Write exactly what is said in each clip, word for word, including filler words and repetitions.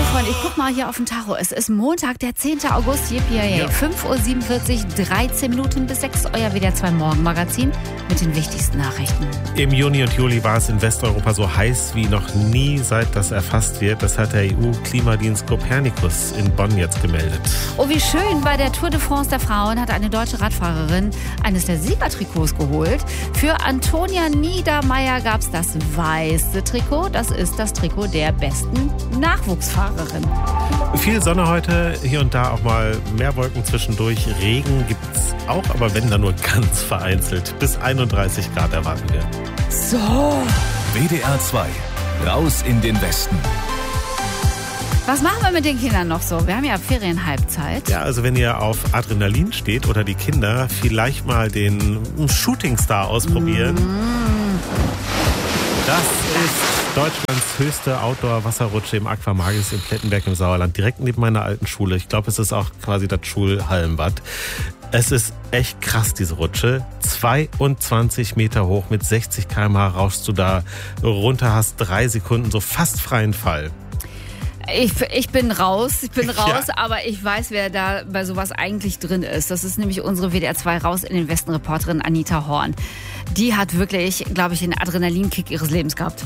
Freunde, ich guck mal hier auf den Tacho. Es ist Montag, der zehnte August. Yippie, ja. fünf Uhr siebenundvierzig, dreizehn Minuten bis sechs. Euer W D R zwei Morgenmagazin mit den wichtigsten Nachrichten. Im Juni und Juli war es in Westeuropa so heiß wie noch nie, seit das erfasst wird. Das hat der E U-Klimadienst Copernicus in Bonn jetzt gemeldet. Oh, wie schön. Bei der Tour de France der Frauen hat eine deutsche Radfahrerin eines der Siegertrikots geholt. Für Antonia Niedermeyer gab es das weiße Trikot. Das ist das Trikot der besten Nachwuchsfahrerin. Viel Sonne heute, hier und da auch mal mehr Wolken zwischendurch. Regen gibt's auch, aber wenn dann nur ganz vereinzelt. Bis einunddreißig Grad erwarten wir. So. W D R zwei, raus in den Westen. Was machen wir mit den Kindern noch so? Wir haben ja Ferienhalbzeit. Ja, also wenn ihr auf Adrenalin steht oder die Kinder, vielleicht mal den Shooting Star ausprobieren. Mm. Das ist Deutschlands höchste Outdoor-Wasserrutsche im Aquamagis in Plettenberg im Sauerland, direkt neben meiner alten Schule. Ich glaube, es ist auch quasi das Schulhallenbad. Es ist echt krass, diese Rutsche. zweiundzwanzig Meter hoch, mit sechzig Kilometer pro Stunde rauschst du da runter, hast drei Sekunden so fast freien Fall. Ich, ich bin raus, ich bin raus, Ja. aber ich weiß, wer da bei sowas eigentlich drin ist. Das ist nämlich unsere W D R zwei Raus in den Westen Reporterin Anita Horn. Die hat wirklich, glaube ich, den Adrenalinkick ihres Lebens gehabt.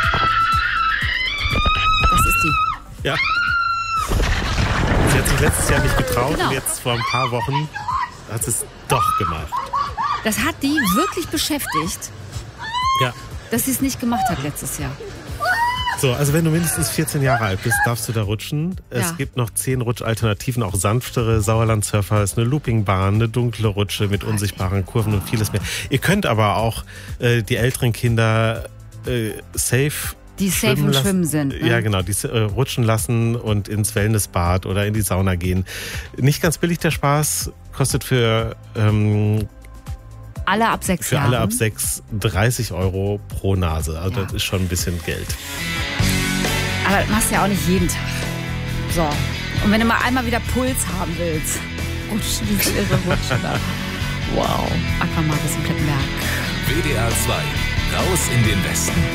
Das ist die. Ja. Sie hat sich letztes Jahr nicht getraut Genau. und jetzt vor ein paar Wochen hat sie es doch gemacht. Das hat die wirklich beschäftigt, Ja. dass sie es nicht gemacht hat letztes Jahr. So, also wenn du mindestens vierzehn Jahre alt bist, darfst du da rutschen. Es Ja. gibt noch zehn Rutschalternativen, auch sanftere. Sauerland-Surfer ist eine Loopingbahn, eine dunkle Rutsche mit unsichtbaren Kurven und vieles mehr. Ihr könnt aber auch äh, die älteren Kinder äh, safe Die safe im lassen. Schwimmen sind. Ne? Ja, genau, die äh, rutschen lassen und ins Wellnessbad oder in die Sauna gehen. Nicht ganz billig der Spaß, kostet für ähm, Alle ab sechs für Jahren. alle ab sechs dreißig Euro pro Nase. Also Ja. das ist schon ein bisschen Geld. Aber das machst du ja auch nicht jeden Tag. So. Und wenn du mal einmal wieder Puls haben willst, rutsch diese irre Rutsche da. Wow. Aquamagis in Plettenberg. W D R zwei, raus in den Westen.